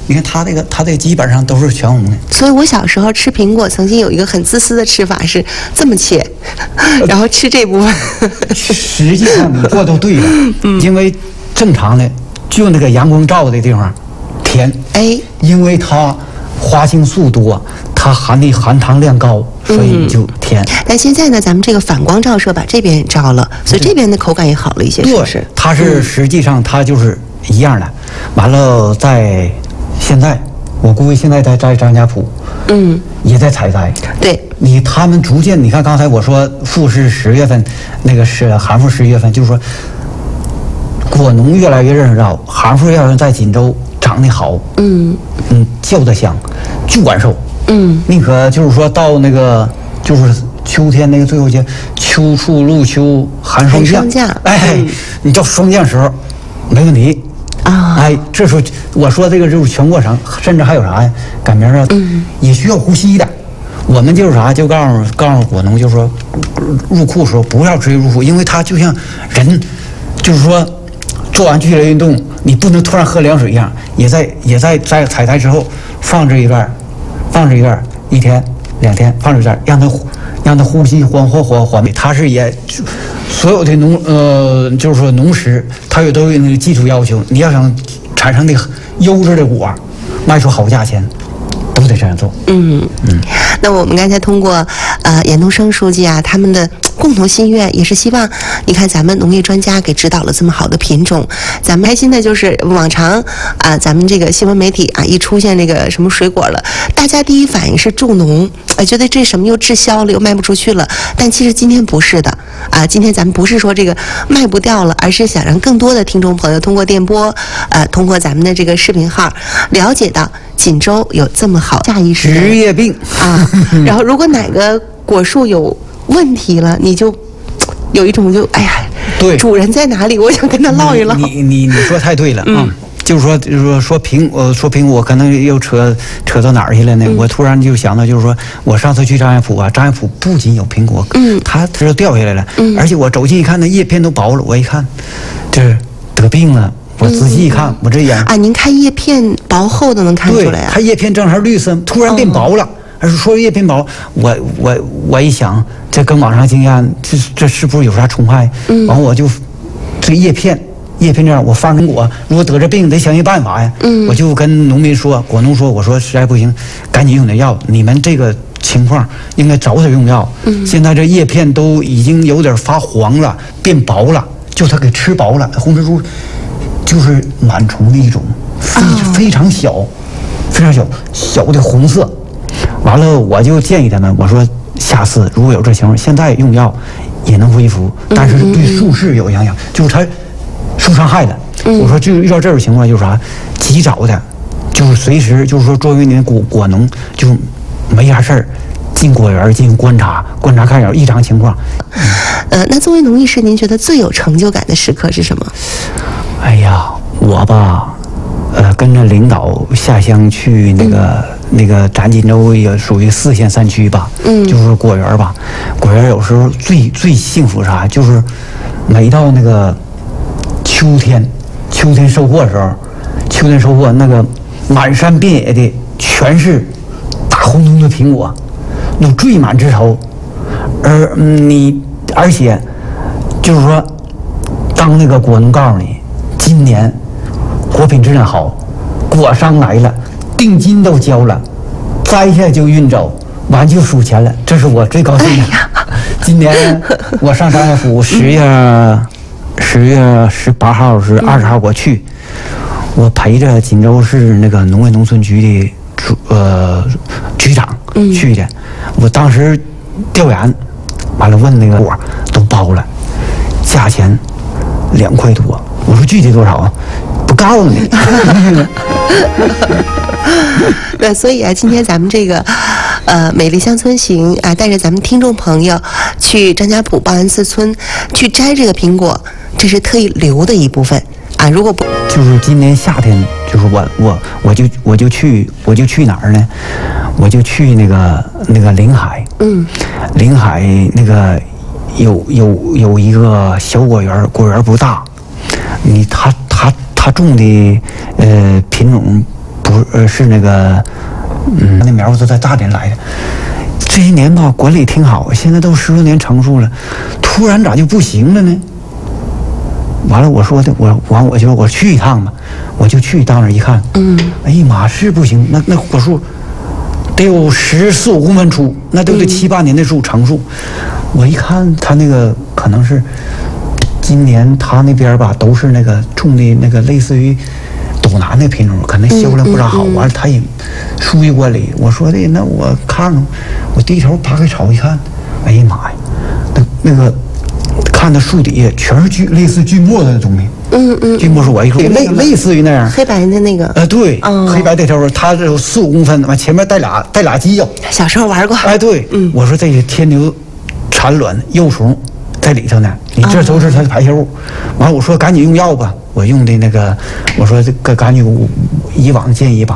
你看它这个基本上都是全红的。 所以我小时候吃苹果，曾经有一个很自私的吃法是这么切，然后吃这部分。 实际上你做都对了，因为正常的就那个阳光照的地方甜，因为它花青素多，它含糖量高，所以就甜。 但现在呢，咱们这个反光照射把这边照了，所以这边的口感也好了一些，是不是？ 它是实际上它就是一样的。完了，在现在我估计现在在张家埔，也在采摘。 对， 他们逐渐，你看刚才我说富是10月份，那个是寒富11月份，就是说果农越来越认识到寒富要是在锦州长得好，叫得香，就管收。宁可就是说到那个就是秋天那个最后节，秋处入秋寒霜降，你到霜降时候没问题啊。这时候我说这个就是全过程，甚至还有啥呀？赶明儿也需要呼吸的。我们就是啥，就告诉果农，就是说入库时候不要直接入库，因为它就像人，就是说做完剧烈运动，你不能突然喝凉水一样，也在采摘之后放置一段，1天2天放置一段，让它呼吸缓慢。它是也所有的就是说农时，它都有那个基础要求，你要想产生那个优质的果，卖出好价钱，都得这样做。 那我们刚才通过严东升书记啊他们的共同心愿，也是希望你看咱们农业专家给指导了这么好的品种，咱们开心的就是往常咱们这个新闻媒体一出现这个什么水果了，大家第一反应是助农，觉得这什么又滞销了又卖不出去了，但其实今天不是的今天咱们不是说这个卖不掉了，而是想让更多的听众朋友通过电波通过咱们的这个视频号了解到锦州有这么好下意识职业病然后如果哪个果树有问题了，你就有一种对， 主人在哪里？我想跟他唠一唠。 你说太对了就是说苹果可能又扯到哪儿去了呢？我突然就想到，就是说我上次去张家埔张家埔不仅有苹果，它都掉下来了，而且我走近一看，那叶片都薄了，我一看，这得病了。我仔细一看，我这眼您看叶片薄的能看出来对，它叶片正好绿色，突然变薄了。而是说叶片薄，我一想，这跟网上经验，这是不是有啥虫害？完我就这叶片这样，我放苹果，如果得这病，得想尽办法呀。我就跟农民说，果农说，我说实在不行，赶紧用点药。你们这个情况应该早点用药。现在这叶片都已经有点发黄了，变薄了，就它给吃薄了。红蜘蛛就是螨虫的一种，非常小的红色。完了，我就建议他们，我说下次如果有这情况，现在用药也能恢复，但是对树势有影响，就是它受伤害的。我说就遇到这种情况，就是啥，及早的，就是随时，就是说作为您果农，就没啥事儿，进果园进行观察看有异常情况。 那作为农艺师，您觉得最有成就感的时刻是什么？ 哎呀，我吧，跟着领导下乡去那个咱锦州也属于4县3区吧，就是果园吧。果园有时候最幸福啥，就是每到那个秋天收获的时候，那个满山遍野的全是大红彤的苹果，都缀满枝头，而且就是说，当那个果农告诉你，今年果品质量好，果商来了。定金都交了，摘下就运走，完就数钱了，这是我最高兴的。今年我上张家埔10月18号是20号我去，我陪着锦州市那个农业农村局的局长去的。我当时调研完了，问那个果都包了，价钱2块多。我说具体多少啊？不告诉你。 那所以今天咱们这个美丽乡村行带着咱们听众朋友去张家埔报恩寺村去摘这个苹果，这是特意留的一部分如果不就是今年夏天，就是我就去哪儿呢？我就去那个临海，临海那个有一个小果园，果园不大，他种的品种不是那个，那苗都在大连来的。这些年吧，管理挺好，现在都10多年成熟了，突然咋就不行了呢？完了，我说的，我去一趟吧，我就去到那儿一看，哎呀妈，是不行，那果树得有14、15公分粗，那都得7、8年的树成树。我一看他那个可能是今年他那边吧，都是那个种的那个类似于斗南的品种，可能销量不咋好。完了他也疏于管理。我说的那我看看，我低头扒开草一看，哎呀妈呀，那个看的树底下全是类似锯末的东西。锯末是我一说类似于那样黑白的那个。 对，黑白这条它这有4、5公分，完前面带俩犄角。 小时候玩过。 哎，对，我说这个天牛产卵幼虫在里头呢，你这都是它的排泄物。完了，我说赶紧用药吧，我用的那个，我说这个赶紧以往建议吧。